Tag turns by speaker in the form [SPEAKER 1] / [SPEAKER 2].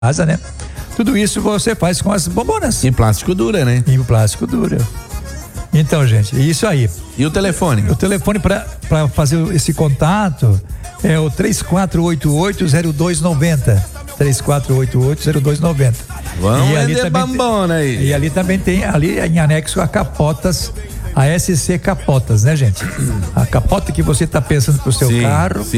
[SPEAKER 1] casa, né? Tudo isso você faz com as bombonas.
[SPEAKER 2] Em plástico dura, né?
[SPEAKER 1] Em plástico dura. Então, gente, é isso aí.
[SPEAKER 2] E o telefone?
[SPEAKER 1] O telefone para fazer esse contato é o 3488-0290. 3488-0290.
[SPEAKER 2] Vamos vender bombona aí.
[SPEAKER 1] E ali também tem, ali em anexo a capotas, a SC Capotas, né, gente? A capota que você está pensando pro seu carro. Sim.